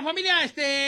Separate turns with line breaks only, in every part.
familia,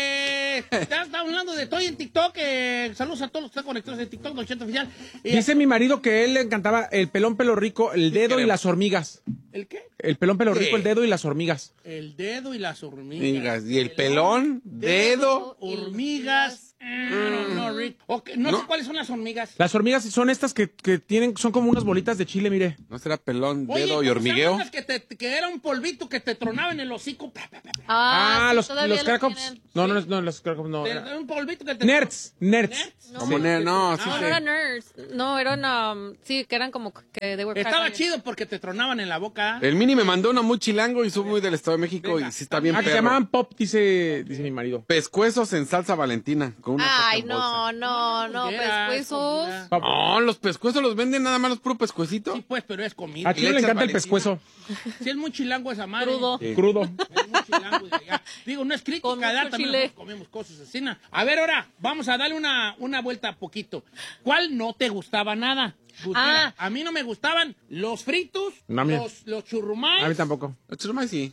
estamos hablando de Estoy en TikTok. Saludos a todos los que están conectados en TikTok, Don Cheto Oficial.
Dice mi marido que a él le encantaba el pelón pelo rico, el dedo y las hormigas.
¿El qué?
El pelón pelo rico, el dedo y las hormigas.
El dedo y las hormigas.
Y el pelón, dedo.
Hormigas. No, Rick. Okay, no sé cuáles son las hormigas.
Las hormigas son estas que tienen, son como unas bolitas de chile, mire.
¿No será pelón,
Oye,
dedo y
¿cómo se
hormigueo?
llaman las que era un polvito que te tronaba en el hocico.
Ah,
sí,
los
todavía
Crackops.
tienen.
No, los Crackops no.
Era un polvito que te...
Nerds.
No.
Como no, sí,
No,
sí.
no eran nerds. No, eran, sí, que eran como que they were
Estaba
crackers.
chido porque te tronaban en la boca.
El Mini me mandó uno muy chilango y soy muy del Estado de México
Venga.
y sí está bien
Ah, que se
perro.
llamaban pop, dice mi marido.
Pescuezos en salsa valentina. Con una
Ay,
coca en bolsa.
no, pescuezos.
Pop.
No, los pescuezos los venden nada más los puro pescuecitos.
Sí, pues, pero es comida.
A Chino le
echas
encanta el
Valentina.
pescuezo.
Sí, es muy chilango esa madre.
Crudo.
Sí.
Crudo.
Es muy chilango de allá. Digo, no es crítica,
Con mucho
también
chile.
nosotros comemos cosas así. ¿No? A ver, ahora, vamos a darle una vuelta poquito. ¿Cuál no te gustaba nada? Pues mira, a mí no me gustaban los fritos,
No, a mí-
los churrumais.
A mí tampoco.
Los churrumais sí.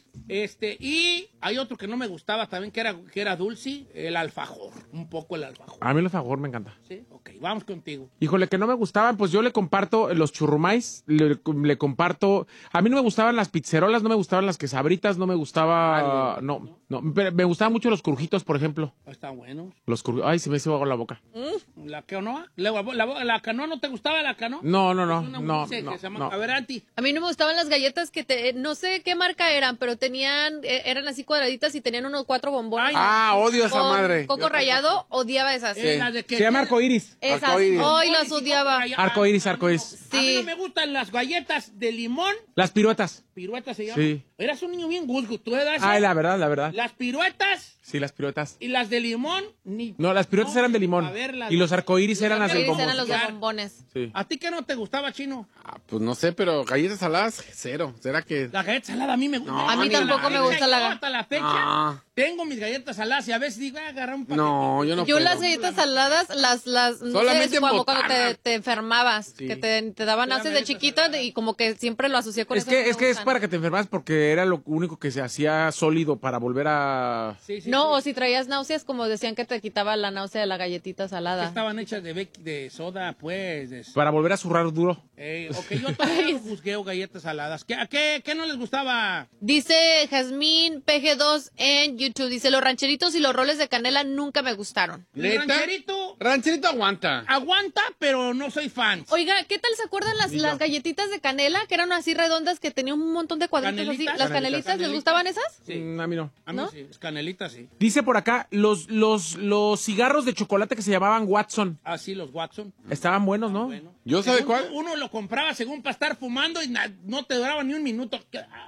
Y hay otro que no me gustaba también, que era dulce, el alfajor. Un poco el alfajor.
A mí el favor me encanta.
Sí, ok, vamos contigo.
Híjole, que no me gustaban, pues yo le comparto los churrumais, le comparto... A mí no me gustaban las pizzerolas, no me gustaban las quesabritas, no me gustaba... No, pero me gustaban mucho los crujitos, por ejemplo.
Están buenos.
Los crujitos... Ay, se me hizo agua la boca.
¿La canoa? ¿La canoa no te gustaba la canoa?
No,
Es una dulce que se llama...
no.
A ver, Anti.
A mí no me gustaban las galletas no sé qué marca eran, pero eran así cuadraditas y tenían unos 4 bombones.
Ay,
Ah, odio esa
con
madre.
coco rallado, odiaba esas.
Las de que...
Se llama arcoíris.
Esas,
Arcoíris.
hoy las odiaba.
Arcoíris.
A mí
Sí.
no me gustan las galletas de limón.
Las piruetas.
Piruetas se llaman.
Sí.
Eras un niño bien guzgo. ¿Tú eras?
Ay, la verdad.
Las piruetas
Sí, las piruetas.
y las de limón.
No, las piruetas eran de limón.
A ver, las
Y los
de-
arcoíris eran las del
Arcoíris
bombón.
eran los de
Ya.
bombones.
Sí.
¿A ti qué no te gustaba, Chino?
Ah, pues no sé, pero galletas saladas, cero. ¿Será que...?
La galleta salada a mí me gusta.
No,
A mí
ni
tampoco
la
me
fecha.
gusta la
Hasta la fecha
Ah.
tengo mis galletas saladas y a veces digo, agarrar un paquete.
No, yo no
Yo
puedo.
las galletas saladas, no
Solamente
sé, cuando
botanas.
te enfermabas,
Sí.
que te daban náuseas de chiquita y como que siempre lo asocié con
Es
eso.
que
no me
es
gustan.
para que te enfermas porque era lo único que se hacía sólido para volver a...
Sí, sí,
No,
sí.
o si traías náuseas, como decían que te quitaba la náusea de la galletita salada.
Estaban hechas de soda, pues.
Para volver a zurrar duro.
Ok, yo todavía juzgueo galletas saladas. ¿Qué no les gustaba?
Dice Jazmín PG2 en YouTube, dice, los rancheritos y los roles de canela nunca me gustaron.
El
¿Neta?
rancherito
Rancherito aguanta.
aguanta, pero no soy fan.
Oiga, ¿qué tal se acuerdan las galletitas de canela? Que eran así redondas, que tenían un montón de cuadritos así.
¿Canelitas?
¿Las canelitas les gustaban esas?
Sí.
A mí no.
A mí
¿No?
sí, es canelita, sí.
Dice por acá, los cigarros de chocolate que se llamaban Watson.
Ah, sí, los Watson.
Estaban buenos, ¿no?
Bueno.
¿Yo sabe
Según
cuál?
Uno lo compraba según para estar fumando y no te duraba ni un minuto.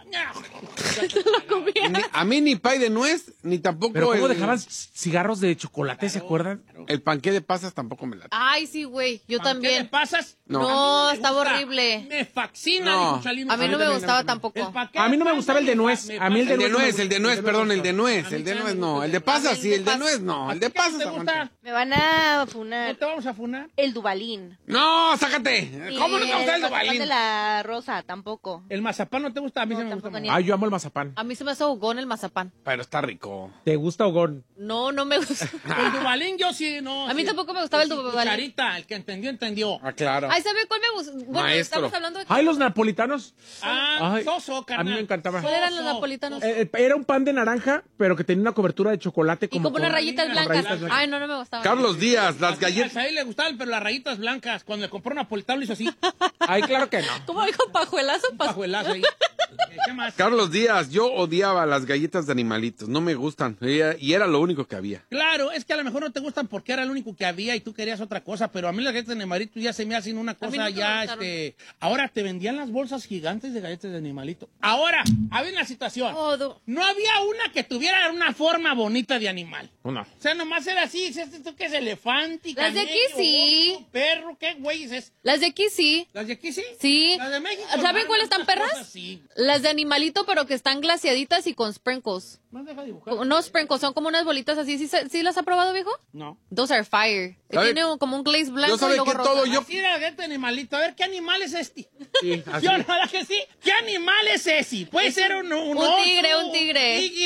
A mí ni pay de nuez, ni tampoco
Pero ¿cómo
el,
dejaban cigarros de chocolate, se acuerdan?
el panqué de pasas tampoco me late.
Ay, sí, güey, yo
¿Qué le
también.
pasas?
No,
A mí me
estaba
gusta.
horrible.
Me fascina,
No.
dijo Chalino.
A mí no me gustaba
El
tampoco.
paquete
A mí no me gustaba el de nuez. A mí
El de
nuez
nuez, el de nuez, perdón, el de
A
nuez,
mí
el de
también
nuez
me
no,
gusta
el de
el de
pasas
nuez.
sí, el de
¿A
nuez no, el de
¿A ti qué
pasas
te
aguanta.
gusta?
Me van a
¿No
funar.
te vamos a funar?
El Dubalín.
No, sácate. ¿Cómo no te gusta el
mazapán
Dubalín?
de la rosa, tampoco.
¿El mazapán no te gusta? A mí
No,
sí me gusta
tampoco
más.
ni-
Ay, yo amo el mazapán.
A mí se me hace ahogón el mazapán.
Pero está rico.
¿Te gusta Ogón?
No, no me gusta.
El Dubalín yo sí, no.
A mí
sí.
tampoco me gustaba el
Sí,
Dubalín.
Cucharita, el que entendió, entendió.
Ah, claro.
Ay, ¿sabe cuál me gusta? Bueno,
Maestro.
estamos hablando de...
Ay, los napolitanos.
Ah,
Ay,
soso, carnal.
a mí me encantaba.
¿Cuáles eran los
Soso.
napolitanos?
Era un pan de naranja, pero que tenía una cobertura de chocolate
Y
como
como unas
con-
rayitas
con
blancas.
rayitas blancas.
Ay, no me gustaban.
Carlos Díaz, las
A
galletas.
él le gustaban, pero las rayitas blancas. Cuando le compró napolitano, le hizo así.
Ay, claro que no.
¿Cómo dijo pajuelazo?
Pajuelazo ahí. ¿Qué más?
Carlos Díaz, yo odiaba las galletas de animalitos, no me gustan. Y era lo único que había.
Claro, es que a lo mejor no te gustan porque era lo único que había y tú querías otra cosa, pero a mí las galletas de animalito ya se me hacen una
mí
cosa
nunca me
ya,
gustaron.
Ahora te vendían las bolsas gigantes de galletas de animalito. Ahora, había una situación.
Todo.
No había una que tuviera una forma bonita de animal.
No.
O sea, nomás era así, ¿esto qué es elefante?
Las de
camello,
aquí sí.
oso, perro, ¿qué güey es?
Las de aquí sí.
¿Las de aquí sí?
Sí.
Las de México.
¿Saben
hermano,
cuáles están
estas
perras?
cosas sí.
Las de animalito, pero que están glaciaditas y con sprinkles.
¿No deja dibujar?
No sprinkles, son como unas bolitas así. ¿Sí las ha probado, viejo?
No.
Those are fire.
¿Sabe?
Tiene como un glaze blanco
Yo sabe
y luego
que
rosa.
todo yo-
Así era la galleta de animalito. A ver, ¿qué animal es este?
Sí, así.
Yo nada que sí. ¿Qué animal es ese? Puede ser un
un
oso,
tigre, un tigre.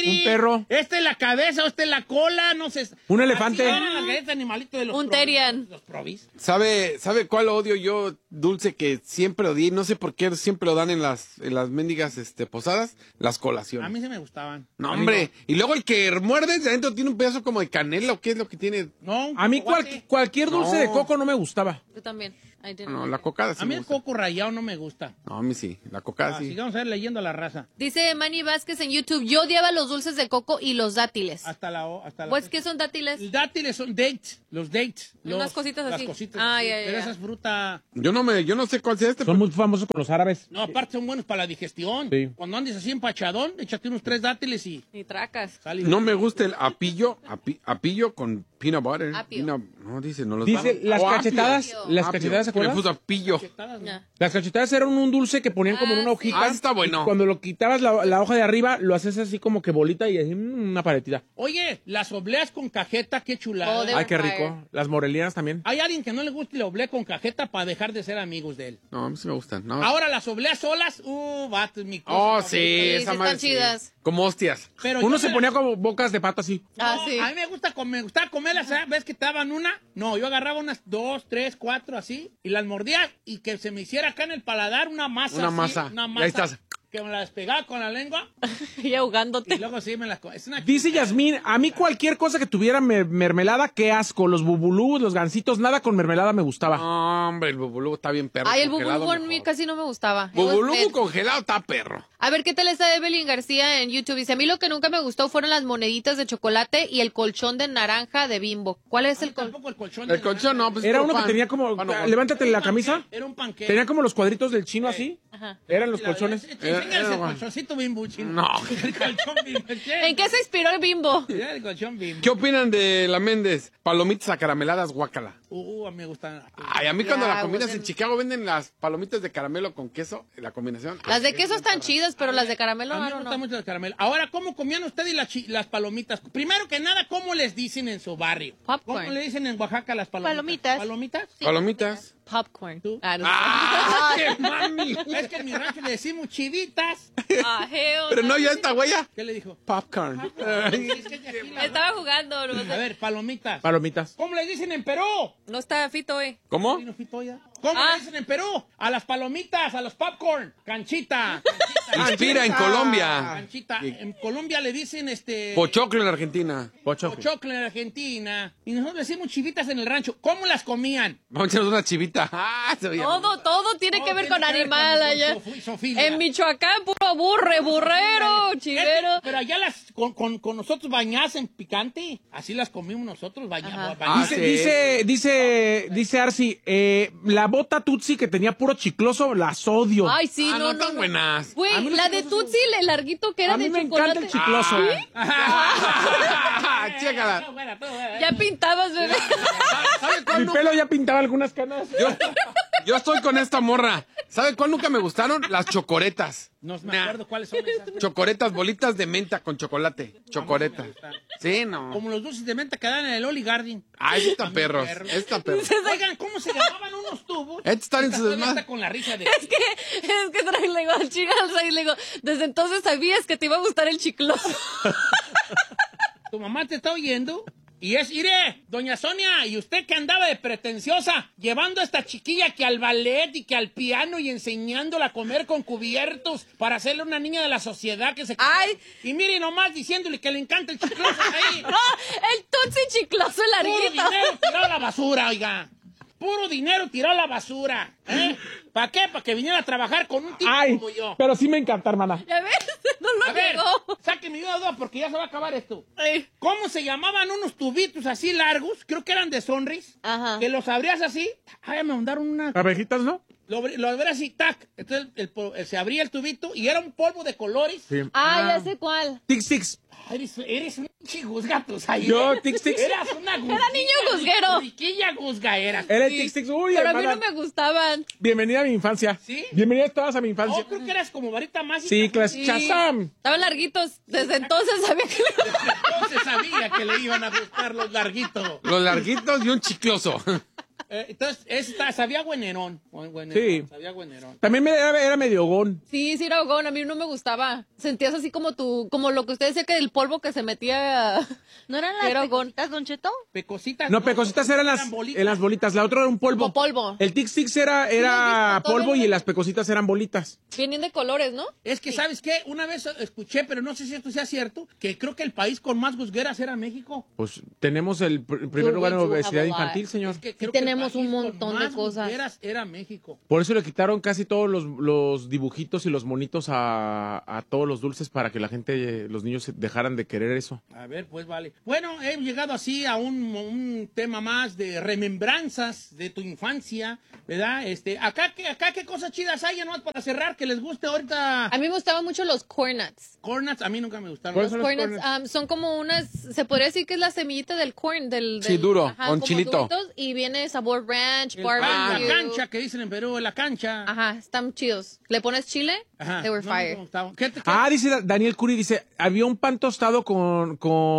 miri.
Un perro.
Esta es la cabeza, esta es la cola, no sé.
Un elefante.
Así eran las galletas de animalitos de los
Un
Probis,
Terian.
Los Probis.
¿Sabe cuál odio yo, dulce, que siempre odié? No sé por qué siempre lo dan en las mendigas posadas, las colaciones.
A mí sí me gustaban.
No, hombre. Y luego el que muerdes de adentro tiene un pedazo como de canela, ¿o qué es lo que tiene?
No,
A mí
cacahuate.
cualquier dulce
No.
de coco no me gustaba.
Yo también. I didn't
No,
like
la
it.
cocada sí
A mí
me
el
gusta.
coco rallado no me gusta.
No, a mí sí, la cocada sí.
Sigamos a ver leyendo a la raza.
Dice Manny Vázquez en YouTube, yo odiaba los dulces de coco y los dátiles.
Hasta la
Pues, ¿qué son dátiles?
Los dátiles son dates, los dates.
Unas cositas
las
así.
cositas
Ah,
así.
ya, ya,
Pero
ya.
esa es fruta.
Yo no sé cuál sea este.
Son muy famosos con los árabes.
No, aparte son buenos para la digestión.
Sí.
Cuando andes así empachadón, échate unos 3 dátiles y
Ni tracas.
sale.
No me gusta el apillo con peanut butter.
Apio.
No, dice, no los
Dice, las
Oh,
cachetadas,
apio.
las
Apio.
cachetadas, ¿se
Que le
acuerdan?
puso apillo.
Ya.
Las cachetadas eran un dulce que ponían como en una
Ah,
hojita.
sí. Está bueno.
Y cuando lo quitabas la hoja de arriba, lo haces así como que bolita y así una paletita.
Oye, las obleas con cajeta, qué chulada.
Oh, de-
Ay, qué
fire.
rico. Las morelianas también.
Hay alguien que no le gusta la oblea con cajeta para dejar de ser amigos de él.
No, a mí sí me gustan. No.
Ahora las obleas solas, vato, es mi cosa.
Oh,
favorita.
sí,
Sí,
esa
sí
madre
están
sí.
chidas.
Como hostias.
Pero
Uno
yo
se
me
ponía
las-
como bocas de pato así.
Ah,
No,
sí.
A mí me gustaba comerlas, ¿sabes? ¿Ves que te daban una? No, yo agarraba unas 2, 3, 4 así y las mordía y que se me hiciera acá en el paladar una masa.
Una
así,
masa.
Una
Y
masa.
ahí estás.
Que me la despegaba con la lengua
Y ahogándote.
y luego sí me la es una
Dice
chulada.
Yasmín, a mí cualquier cosa que tuviera mermelada, qué asco. Los bubulú, los gancitos, nada con mermelada me gustaba.
No, hombre, el bubulubu está bien perro.
Ay, el
congelado
bubulubu a mí
mejor.
casi no me gustaba.
Bubulubu congelado está perro.
A ver, ¿qué tal está Evelyn García en YouTube? Dice, a mí lo que nunca me gustó fueron las moneditas de chocolate y el colchón de naranja de Bimbo. ¿Cuál es el colchón?
Tampoco el colchón.
El colchón no, pues
Era
puro
uno que
pan.
tenía como...
Pan o
Levántate la camisa.
Era un panqueque.
Tenía como los cuadritos del chino así.
Ajá.
Eran los colchones.
Enséñales el
bueno.
colchoncito Bimbo, chino.
No.
El colchón Bimbo.
¿En qué se inspiró el Bimbo?
Era el colchón Bimbo.
¿Qué opinan de la Méndez? Palomitas acarameladas, guácala.
A mí me gustan.
Ay, a mí cuando
Ya,
la combinas
pues,
en Chicago venden las palomitas de caramelo con queso, la combinación.
Las de queso están chidas, pero las de caramelo,
A mí
I
me
don't
gusta
know.
mucho el caramelo. Ahora, ¿cómo comían ustedes las palomitas? Primero que nada, ¿cómo les dicen en su barrio?
Popcorn.
¿Cómo le dicen en Oaxaca las palomitas?
Palomitas.
¿Palomitas?
Palomitas.
Popcorn.
¿Tú?
Ah, no sé.
¡Ay, mami!
Es que en mi rancho le decimos chivitas.
Ah, hell
Pero no,
no.
ya esta güey.
¿Qué le dijo?
Popcorn.
Sí, es que es de aquí la-
Estaba jugando. No,
A ver, palomitas.
Palomitas.
¿Cómo le dicen en Perú?
no está fito,
¿Cómo?
Vino Fito ya. ¿Cómo
Ah.
le dicen en Perú? A las palomitas, a los popcorn. Canchita.
Inspira en Colombia.
Canchita. En Colombia le dicen
Pochoclo en Argentina.
pochoclo en Argentina. Y nosotros decimos chivitas en el rancho. ¿Cómo las comían?
Vamos a echarnos una chivita. Ah, se veía.
Todo tiene que ver con animal allá.
Sofilia.
En Michoacán, puro burrero, chivero.
Pero allá con nosotros bañadas en picante. Así las comimos nosotros,
Ajá.
bañadas.
Sí.
Dice Arci, la bota Tutsi que tenía puro chicloso, las odio.
Ay, sí,
Ah,
no,
no, tan buenas.
A
Güey,
mí los
la de
chiclosos
Tutsi, el larguito que era
A mí
de
me
chocolate.
encanta el chicloso.
Chécala.
Ya pintabas, bebé.
¿Sabe cuál
Mi
no?
pelo ya pintaba algunas canas.
Yo estoy con esta morra. ¿Sabe cuál nunca me gustaron? Las chocoretas.
No me acuerdo cuáles son esas. güey.
Chocoretas, bolitas de menta con chocolate. Chocoretas. Sí, no.
Como los dulces de menta que dan en el Oli Garden.
Ay, están perros. Están perros.
Oigan, ¿cómo se llamaban unos tubos?
Estos están en su
Todavía
desmadre.
está con la risa de...
Es que le digo al chico y le digo, desde entonces sabías que te iba a gustar el chicloso.
Tu mamá te está oyendo. Y iré, doña Sonia, y usted que andaba de pretenciosa, llevando a esta chiquilla que al ballet y que al piano y enseñándola a comer con cubiertos para hacerle una niña de la sociedad que se...
Ay.
Y mire nomás diciéndole que le encanta el chicloso ahí.
No, el Tutsi chicloso
Puro
larguito.
dinero tirado a la basura, oiga. Puro dinero tirado a la basura. ¿Eh? ¿Para qué? Para que viniera a trabajar con un tipo
Ay,
como yo.
pero sí me encanta, hermana.
¿Ya ves? No
A
lo
ver,
llegó.
sáquenme una duda porque ya se va a acabar esto.
Ay.
¿Cómo se llamaban unos tubitos así largos? Creo que eran de Sonris.
Ajá.
Que los abrías así. Ay, me mandaron una...
Abejitas, ¿no?
Lo abrías así, tac. Entonces se abría el tubito y era un polvo de colores.
Sí.
Ah, ya sé cuál.
Tic Tics.
Ay, eres un chigusgatos ahí.
Yo, Tic Tics.
Eras una gusguilla.
Era niño gusguero.
Riquilla gusga eras.
Era el
Sí.
Tic Tics. Uy,
Pero a mí
hermana.
no me gustaban.
Bienvenida a mi infancia.
¿Sí?
Bienvenidas todas a mi
Oh,
infancia.
creo que eras como varita mágica.
Sí, clase.
Sí.
Shazam.
Estaban larguitos. Desde entonces sabía que
Entonces sabía que le iban a gustar los larguitos.
Los larguitos y un chicloso.
Entonces, sabía güenerón.
Sí.
Sabía güenerón.
También era medio gón.
Sí, era hogón, a mí no me gustaba. Sentías así como lo que usted decía que el polvo que se metía.
¿No eran
Era
las
hogón.
pecositas, Don Cheto?
Pecositas.
No, pecositas eran las bolitas. La otra era un polvo.
Como polvo.
El Tic Six era
¿Sí lo has visto?
polvo
Todavía
y
no.
las pecositas eran bolitas.
Vienen de colores, ¿no?
Es que, ¿sabes qué? Una vez escuché, pero no sé si esto sea cierto, que creo que el país con más gusgueras era México.
Pues tenemos el primer lugar en
we do
obesidad
have a lot.
infantil, señor.
Es que
Sí
creo que el
tenemos
país
un
con
montón de
más
cosas.
gusgueras era México.
Por eso le quitaron casi todos los dibujitos y los monitos a todos los dulces para que la gente, los niños dejaran de querer eso.
A ver, pues vale. Bueno, he llegado así a un tema más de remembranzas de tu infancia, ¿verdad? Acá qué cosas chidas hay, nomás para cerrar, que les guste ahorita.
A mí me gustaban mucho los corn nuts.
Corn nuts, a mí nunca me gustaron.
¿Cuáles
Los
son los
corn nuts
corn nuts?
son como se podría decir que es la semillita del corn,
Sí, duro, con
como
chilito.
duritos, y viene sabor ranch,
La
barbecue.
cancha, que dicen en Perú, la cancha.
Ajá, están chidos. ¿Le pones chile?
Ajá.
They were
No,
fire.
no me gustaban. ¿Qué?
Dice Daniel Curi, dice, había un pan tostado con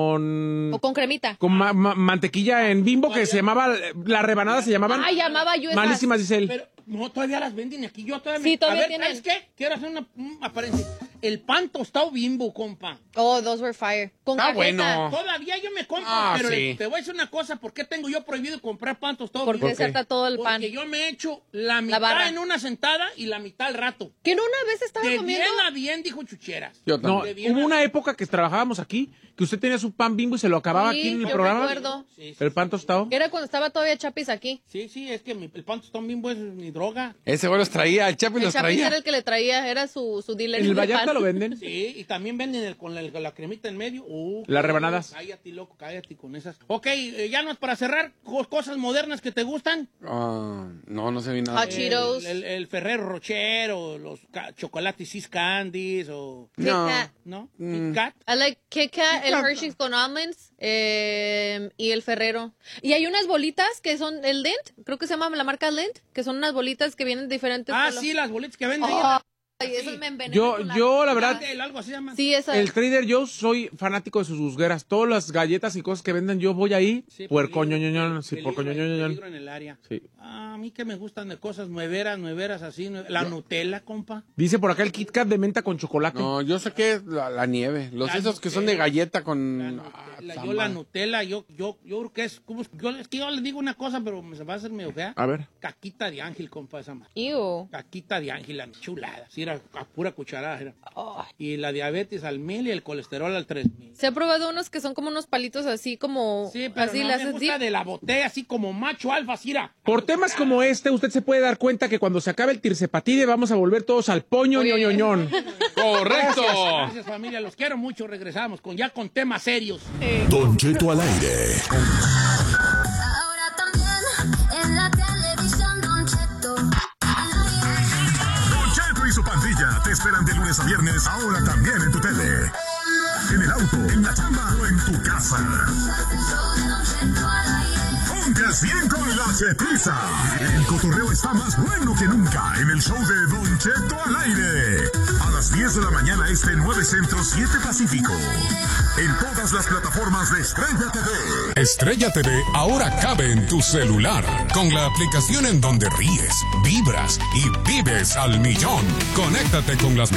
O con cremita.
mantequilla en Bimbo que se llamaba, las rebanadas se llamaban
Ay, llamaba yo esas.
malísimas, dice él.
Pero no, todavía las venden aquí. Yo todavía
Sí, todavía
A ver,
tienen.
¿sabes qué? Quiero hacer una apariencia. El pan tostado Bimbo, compa.
Oh, those were fire. Con
Está
cajeta.
bueno.
Todavía yo me compro,
Ah,
pero
sí.
te voy a decir una cosa. ¿Por qué tengo yo prohibido comprar pan tostado
Porque
Bimbo?
se harta todo el pan.
Porque yo me echo la mitad
barra.
en una sentada y la mitad al rato.
Que no una vez estaba
De
comiendo.
bien a bien, dijo Chucheras.
Yo también.
No,
De bien
hubo
a
una
bien.
época que trabajábamos aquí, que usted tenía su pan Bimbo y se lo acababa
Sí,
aquí en el
yo
programa.
recuerdo.
Sí, sí,
El pan tostado.
Era cuando estaba todavía Chapis aquí.
sí, es que el pan tostado Bimbo es mi droga.
Ese güey los traía, el Chapi
El
los
Chapis
traía.
era el que le traía, era su dealer.
En el
de
Vallarta
pan.
lo venden.
Sí, y también venden con la cremita en medio.
Las rebanadas.
Cállate, loco, cállate con esas. Ok, ya no es para cerrar. Cosas modernas que te gustan.
No se vi nada.
Hot Cheetos.
El Ferrero Rocher o los chocolates Sis Candies o...
Kit
No.
Kat.
¿No? Kit Kat.
I like Kit Kat, el Hershey's con almonds y el Ferrero. Y hay unas bolitas que son el Lindt, creo que se llama la marca Lindt, que son unas bolitas que vienen de diferentes colores.
Sí, las bolitas que venden.
Ay, esas me envenenan.
Yo, la verdad,
Algo así se llama.
Sí, esas.
el Trader Joe's soy fanático de sus busgueras. Todas las galletas y cosas que venden, yo voy ahí.
Sí,
puercoñoñoñón. Sí,
peligro
puercoñoñoñón.
en el área.
Sí.
A mí que me gustan de cosas nueveras así. La Nutella, compa.
Dice por acá el Kit Kat de menta con chocolate.
No, yo sé que es la nieve. Los
La
esos que son
Nutella.
de galleta
La
con...
Nutella, yo la Nutella, yo creo que es... Es que yo le digo una cosa, pero me se va a hacer medio fea.
A ver.
Caquita de ángel, compa, esa madre.
Ew.
Caquita de ángel, la chulada. Sí, era a pura cucharada. Era. Y la diabetes al 1000 y el colesterol al 3000.
Se ha probado unos que son como unos palitos así como...
Sí, pero
así
no
le
me
haces
gusta
dip.
de la botella, así como macho alfa, Cira.
Por temas como este, usted se puede dar cuenta que cuando se acabe el tircepatide vamos a volver todos al poño
Oye.
ñoñoñón.
¡Correcto!
Gracias, familia, los quiero mucho. Regresamos con temas serios.
Don Cheto al aire.
Ahora también en la televisión, Don Cheto.
Don Cheto y su pandilla te esperan de lunes a viernes, ahora también en tu tele. En el auto, en la chamba o en tu casa. Ponte al 100 con la chetiza. El cotorreo está más bueno que nunca en el show de Don Cheto al aire. A las 10 de la mañana este 9 Centro 7 Pacífico. En todas las plataformas de Estrella TV.
Estrella TV ahora cabe en tu celular, con la aplicación en donde ríes, vibras y vives al millón. Conéctate con las